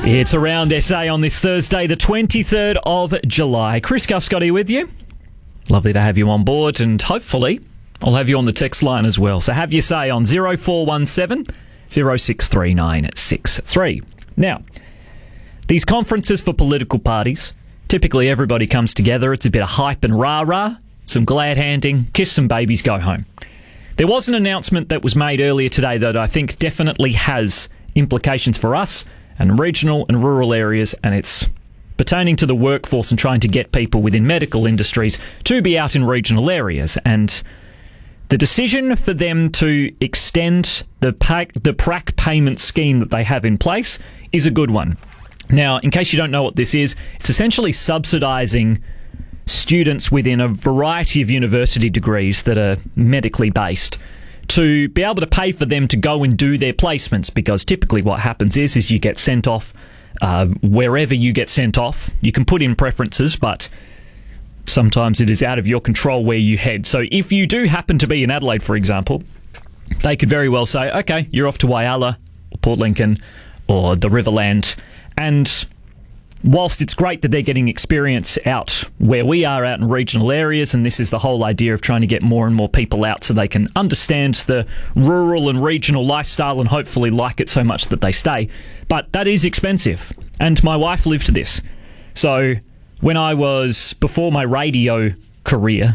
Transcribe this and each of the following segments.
It's Around SA on this Thursday, the 23rd of July. Chris Guscotty with you. Lovely to have you on board, and hopefully I'll have you on the text line as well. So have your say on 0417 063963. Now, these conferences for political parties, typically everybody comes together. It's a bit of hype and rah-rah, some glad-handing, kiss some babies, go home. There was an announcement that was made earlier today that I think definitely has implications for us and regional and rural areas, and it's pertaining to the workforce and trying to get people within medical industries to be out in regional areas. And the decision for them to extend the PRAC payment scheme that they have in place is a good one. Now, in case you don't know what this is, it's essentially subsidising students within a variety of university degrees that are medically based to be able to pay for them to go and do their placements, because typically what happens is you get sent off wherever you get sent off. You can put in preferences, but sometimes it is out of your control where you head. So if you do happen to be in Adelaide, for example, they could very well say, okay, you're off to Whyalla or Port Lincoln or the Riverland. And whilst it's great that they're getting experience out where we are, out in regional areas, and this is the whole idea of trying to get more and more people out so they can understand the rural and regional lifestyle and hopefully like it so much that they stay, but that is expensive. And my wife lived this. So when I was, before my radio career,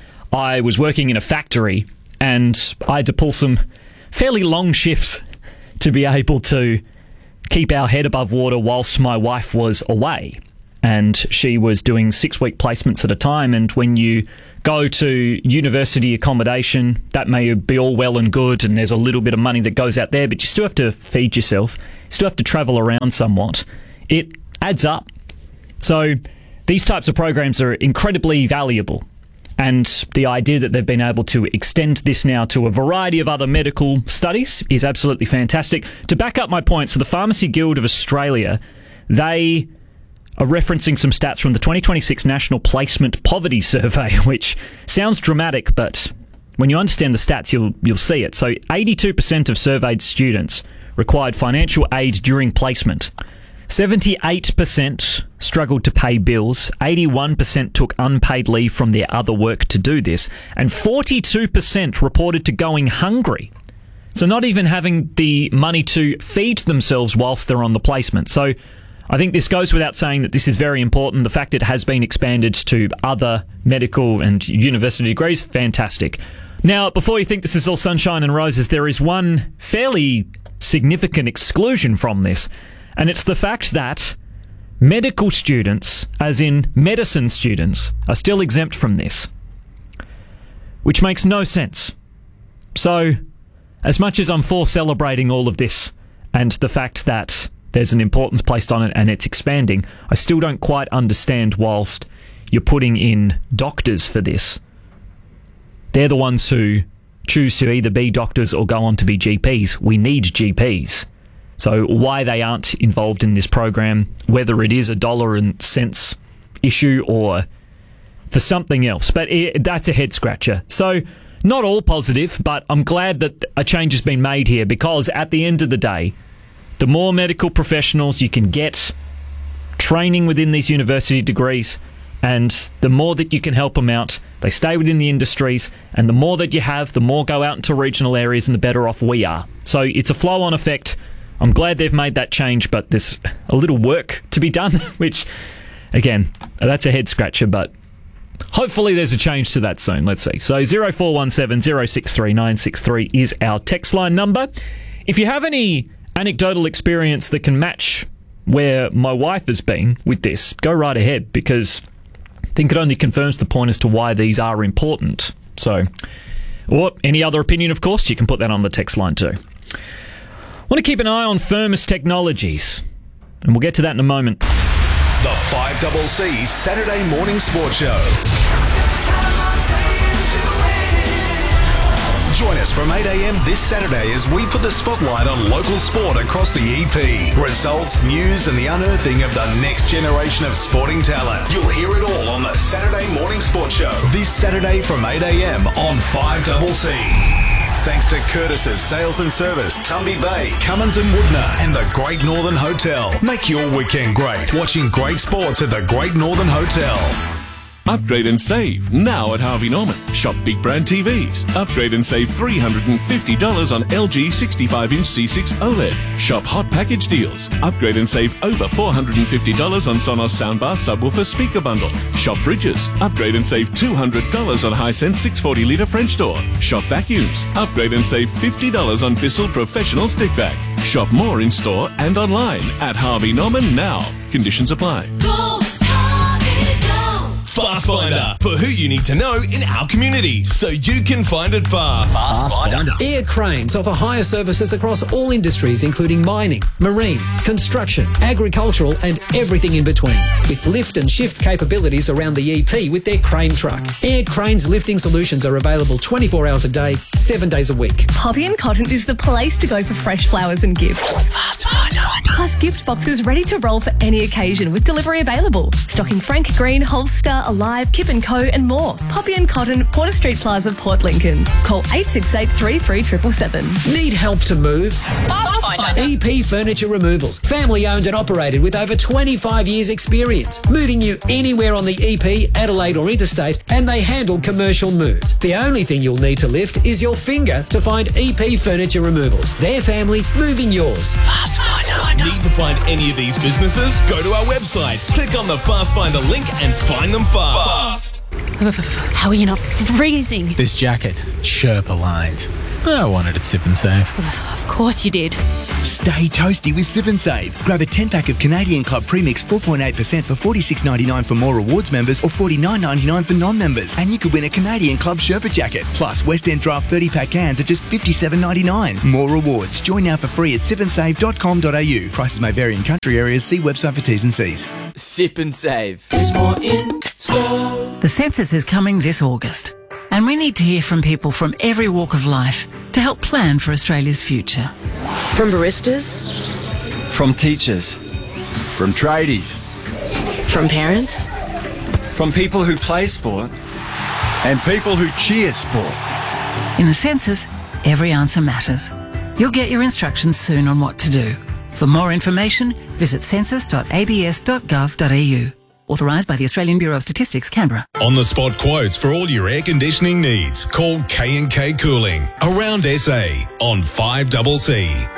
I was working in a factory and I had to pull some fairly long shifts to be able to keep our head above water whilst my wife was away. And she was doing 6-week placements at a time. And when you go to university accommodation, that may be all well and good, and there's a little bit of money that goes out there, but you still have to feed yourself. You still have to travel around somewhat. It adds up. So these types of programs are incredibly valuable. And the idea that they've been able to extend this now to a variety of other medical studies is absolutely fantastic. To back up my point, so the Pharmacy Guild of Australia, they are referencing some stats from the 2026 National Placement Poverty Survey, which sounds dramatic, but when you understand the stats, you'll see it. So 82% of surveyed students required financial aid during placement. 78% struggled to pay bills, 81% took unpaid leave from their other work to do this, and 42% reported to going hungry. So not even having the money to feed themselves whilst they're on the placement. So I think this goes without saying that this is very important. The fact it has been expanded to other medical and university degrees, fantastic. Now, before you think this is all sunshine and roses, there is one fairly significant exclusion from this. And it's the fact that medical students, as in medicine students, are still exempt from this, which makes no sense. So, as much as I'm for celebrating all of this and the fact that there's an importance placed on it and it's expanding, I still don't quite understand whilst you're putting in doctors for this. They're the ones who choose to either be doctors or go on to be GPs. We need GPs. So why they aren't involved in this program, whether it is a dollar and cents issue or for something else, but that's a head scratcher. So not all positive, but I'm glad that a change has been made here, because at the end of the day, the more medical professionals you can get training within these university degrees, and the more that you can help them out, they stay within the industries, and the more that you have, the more go out into regional areas and the better off we are. So it's a flow-on effect. I'm glad they've made that change, but there's a little work to be done, which, again, that's a head scratcher, but hopefully there's a change to that soon. Let's see. So 0417 063963 is our text line number. If you have any anecdotal experience that can match where my wife has been with this, go right ahead, because I think it only confirms the point as to why these are important. So, or any other opinion, of course, you can put that on the text line too. Want to keep an eye on Firmus Technologies, and we'll get to that in a moment. The 5CC Saturday Morning Sport Show. Join us from 8 a.m. this Saturday as we put the spotlight on local sport across the EP. Results, news and the unearthing of the next generation of sporting talent. You'll hear it all on the Saturday Morning Sport Show. This Saturday from 8 a.m. on 5CC. Thanks to Curtis's Sales and Service, Tumby Bay, Cummins and Woodner, and the Great Northern Hotel. Make your weekend great watching great sports at the Great Northern Hotel. Upgrade and save now at Harvey Norman. Shop big brand TVs. Upgrade and save $350 on LG 65-inch C6 OLED. Shop hot package deals. Upgrade and save over $450 on Sonos soundbar subwoofer speaker bundle. Shop fridges. Upgrade and save $200 on Hisense 640-litre French door. Shop vacuums. Upgrade and save $50 on Bissell Professional stick vac. Shop more in store and online at Harvey Norman now. Conditions apply. Fast Finder, for who you need to know in our community, so you can find it fast. Fast Finder. Air Cranes offer hire services across all industries, including mining, marine, construction, agricultural, and everything in between. With lift and shift capabilities around the EP with their crane truck. Air Cranes lifting solutions are available 24 hours a day, 7 days a week. Poppy & Cotton is the place to go for fresh flowers and gifts. Fast Finder. Plus gift boxes ready to roll for any occasion with delivery available. Stocking Frank Green, Holster, Alive, Kip & Co and more. Poppy & Cotton, Porter Street Plaza, Port Lincoln. Call 868 33 777. Need help to move? Fast Finder. EP Furniture Removals. Family owned and operated with over 25 years experience. Moving you anywhere on the EP, Adelaide or interstate, and they handle commercial moves. The only thing you'll need to lift is your finger to find EP Furniture Removals. Their family, moving yours. Fast Finder. Need to find any of these businesses? Go to our website, click on the Fast Finder link and find them fast. How are you not freezing? This jacket, Sherpa lined. I wanted it Sip and Save. Of course you did. Stay toasty with Sip and Save. Grab a 10-pack of Canadian Club Premix 4.8% for $46.99 for More Rewards members or $49.99 for non-members. And you could win a Canadian Club Sherpa jacket. Plus, West End Draft 30-pack cans at just $57.99. More rewards. Join now for free at sipandsave.com.au. Prices may vary in country areas. See website for T's and C's. Sip and Save. There's more in store. The census is coming this August, and we need to hear from people from every walk of life to help plan for Australia's future. From baristas, from teachers, from tradies, from parents, from people who play sport, and people who cheer sport. In the census, every answer matters. You'll get your instructions soon on what to do. For more information, visit census.abs.gov.au. Authorised by the Australian Bureau of Statistics, Canberra. On-the-spot quotes for all your air conditioning needs. Call K&K Cooling. Around SA on 5CC.